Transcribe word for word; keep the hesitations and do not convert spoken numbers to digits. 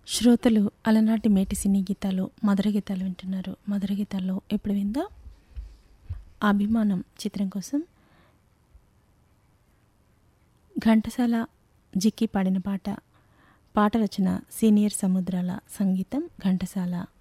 శ్రోతలు అలనాటి మేటి సినీ గీతాలు మధుర గీతాలు వింటున్నారు. మధుర గీతాల్లో ఇప్పుడు విందా అభిమానం చిత్రం కోసం ఘంటసాల జిక్కి పాడిన పాట. పాట రచన సీనియర్ సముద్రాల, సంగీతం ఘంటసాల.